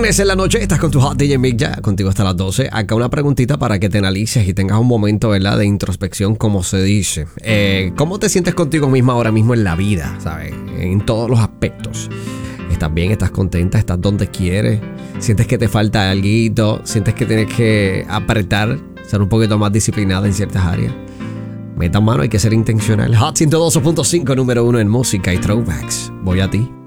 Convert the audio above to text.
Jueves en la noche, estás con tu Hot DJ Mick ya, contigo hasta las 12. Acá una preguntita para que te analices y tengas un momento, ¿verdad?, de introspección, como se dice. ¿Cómo te sientes contigo misma ahora mismo en la vida, ¿sabes? En todos los aspectos. ¿Estás bien? ¿Estás contenta? ¿Estás donde quieres? ¿Sientes que te falta algo? ¿Sientes que tienes que apretar, ser un poquito más disciplinada en ciertas áreas? Meta mano, hay que ser intencional. Hot 102.5, número 1 en música y throwbacks. Voy a ti.